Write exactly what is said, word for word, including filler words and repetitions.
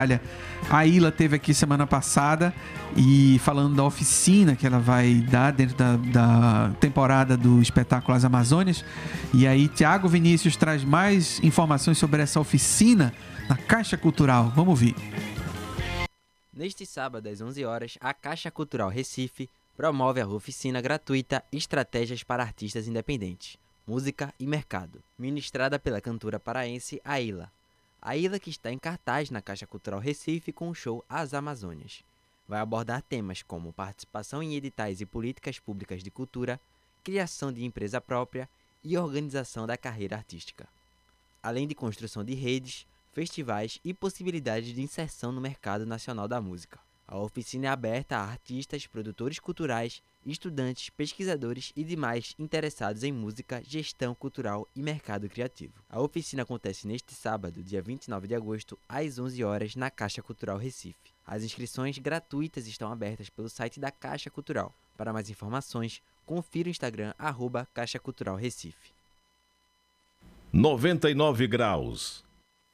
A Ilha teve aqui semana passada e falando da oficina que ela vai dar dentro da, da temporada do espetáculo As Amazônias. E aí Tiago Vinícius traz mais informações sobre essa oficina na Caixa Cultural. Vamos ouvir. Neste sábado, às onze horas, a Caixa Cultural Recife promove a oficina gratuita Estratégias para Artistas Independentes, Música e Mercado, ministrada pela cantora paraense Aila. A Ilha, que está em cartaz na Caixa Cultural Recife com o show As Amazônias, vai abordar temas como participação em editais e políticas públicas de cultura, criação de empresa própria e organização da carreira artística, além de construção de redes, festivais e possibilidades de inserção no mercado nacional da música. A oficina é aberta a artistas, produtores culturais, estudantes, pesquisadores e demais interessados em música, gestão cultural e mercado criativo. A oficina acontece neste sábado, dia vinte e nove de agosto, às onze horas, na Caixa Cultural Recife. As inscrições gratuitas estão abertas pelo site da Caixa Cultural. Para mais informações, confira o Instagram, arroba Caixa Cultural Recife. noventa e nove graus.